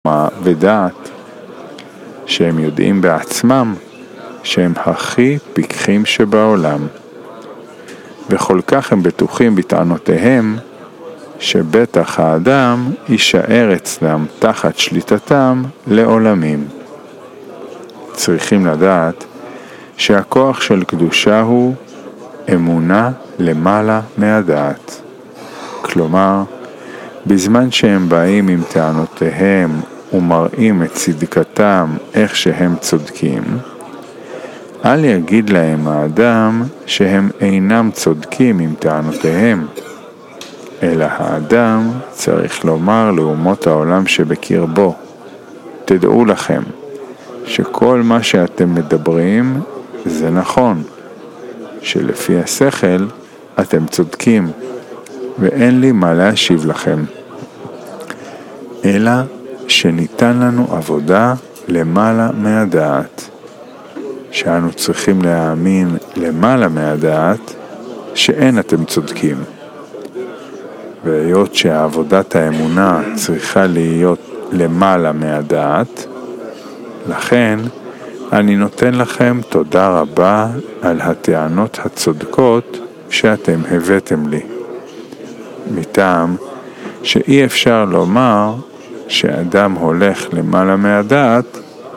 חוכמה ודעת, שהם יודעים בעצמם שהם הכי פיקחים שבעולם, וכל כך הם בטוחים בטענותיהם, שבטח האדם יישאר אצלם תחת שליטתם לעולמים. צריכים לדעת שהכוח של קדושה הוא אמונה למעלה מהדעת. כלומר, בזמן שהם באים עם טענותיהם ומראים את צדקתם איך שהם צודקים, אל יגיד להם האדם שהם אינם צודקים עם טענותיהם, אלא האדם צריך לומר לאומות העולם שבקרבו, תדעו לכם שכל מה שאתם מדברים זה נכון, שלפי השכל אתם צודקים, ואין לי מה להשיב לכם, אלא שניתן לנו עבודה למעלה מהדעת, שאנו צריכים להאמין למעלה מהדעת שאין אתם צודקים. והיות שעבודת האמונה צריכה להיות למעלה מהדעת, לכן אני נותן לכם תודה רבה על הטענות הצודקות שאתם הבאתם לי. מטעם שאי אפשר לומר שאדם הולך למעלה מהדעת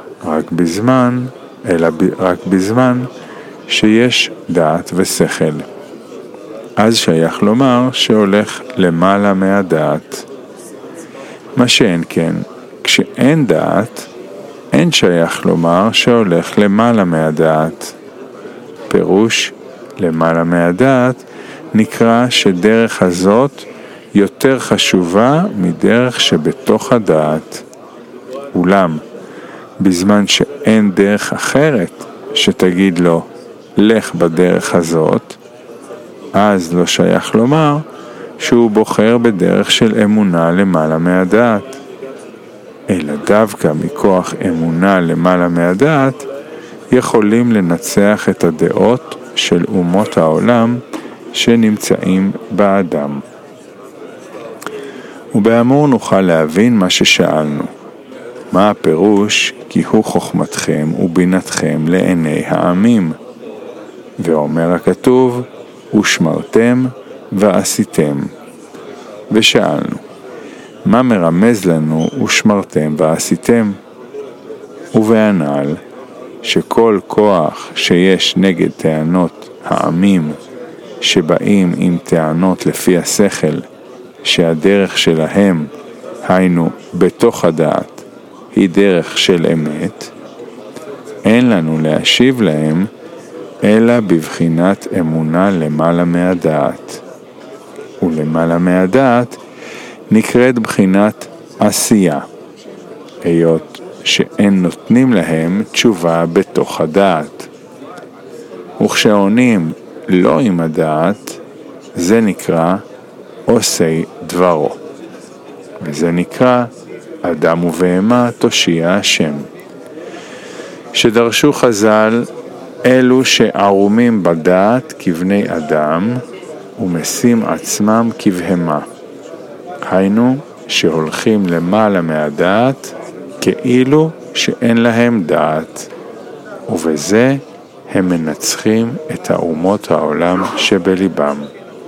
רק בזמן שיש דעת ושכל. אז שייך לומר שהולך למעלה מהדעת. מה שאין כן, כשאין דעת, אין שייך לומר שהולך למעלה מהדעת. פירוש למעלה מהדעת נקרא שדרך הזאת יותר חשובה מדרך שבתוך הדעת. אולם, בזמן שאין דרך אחרת שתגיד לו, לך בדרך הזאת, אז לא שייך לומר שהוא בוחר בדרך של אמונה למעלה מהדעת. אלא דווקא מכוח אמונה למעלה מהדעת, יכולים לנצח את הדעות של אומות העולם שנמצאים באדם. ובאמור נוכל להבין מה ששאלנו. מה הפירוש כי הוא חוכמתכם ובינתכם לעיני העמים? ואומר הכתוב, ושמרתם ועשיתם. ושאלנו, מה מרמז לנו ושמרתם ועשיתם? ובענל, שכל כוח שיש נגד טענות העמים שבאים עם טענות לפי השכל, שהדרך שלהם, היינו בתוך הדעת, היא דרך של אמת, אין לנו להשיב להם אלא בבחינת אמונה למעלה מהדעת. ולמעלה מהדעת נקראת בחינת עשייה, היות שאין נותנים להם תשובה בתוך הדעת. וכשעונים לא עם הדעת, זה נקרא עושי דברו, וזה נקרא אדם ובהמה תושיע השם. שדרשו חז"ל, אלו שערומים בדעת כבני אדם ומשים עצמם כבהמה. היינו שהולכים למעלה מהדעת כאילו שאין להם דעת, ובזה הם מנצחים את האומות העולם שבליבם.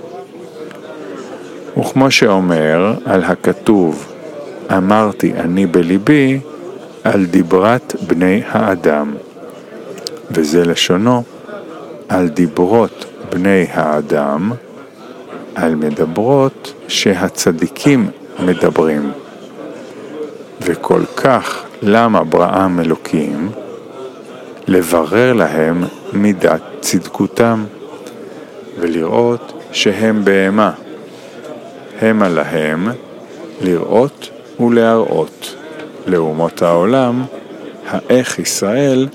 וכמו שאומר על הכתוב, אמרתי אני בליבי, על דיברת בני האדם. וזה לשונו, על דיברות בני האדם, על מדברות שהצדיקים מדברים. וכל כך למה בראם אלוקים? לברר להם מידת צדקותם, ולראות שהם בהמה. המה להם לראות ולהראות לאומות העולם האיך ישראל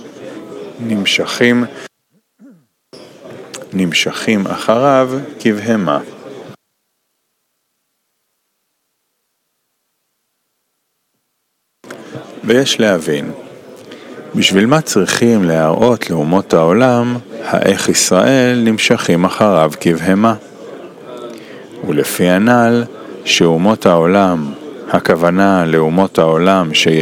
נמשכים אחריו כבהמה. ויש להבין, בשביל מה צריכים להראות לאומות העולם האיך ישראל נמשכים אחריו כבהמה? ולפי הנ"ל, שאומות העולם הכוונה לאומות העולם